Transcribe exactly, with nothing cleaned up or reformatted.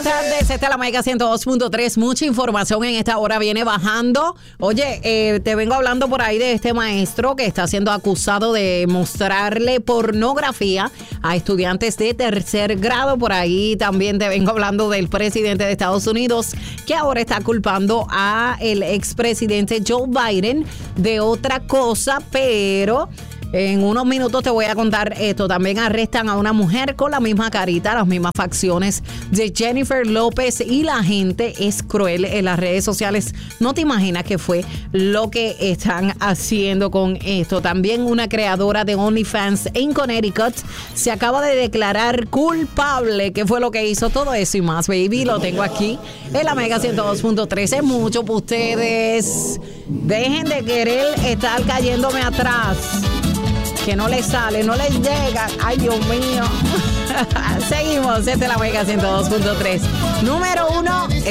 buenas tardes. Esta es la Mega ciento dos punto tres. Mucha información en esta hora viene bajando. Oye, eh, te vengo hablando por ahí de este maestro que está siendo acusado de mostrarle pornografía a estudiantes de tercer grado. Por ahí también te vengo hablando del presidente de Estados Unidos, que ahora está culpando a el expresidente Joe Biden de otra cosa, pero en unos minutos te voy a contar esto. También arrestan a una mujer con la misma carita, las mismas facciones de Jennifer López, y la gente es cruel en las redes sociales. No te imaginas qué fue lo que están haciendo con esto. También una creadora de OnlyFans en Connecticut se acaba de declarar culpable. ¿Qué fue lo que hizo? Todo eso y más, baby, lo tengo aquí en la Mega ciento dos punto tres. Es mucho para ustedes. Dejen de querer estar cayéndome atrás, que no les sale, no les llega. Ay, Dios mío. Seguimos, esta es la Mega ciento dos punto tres. Número uno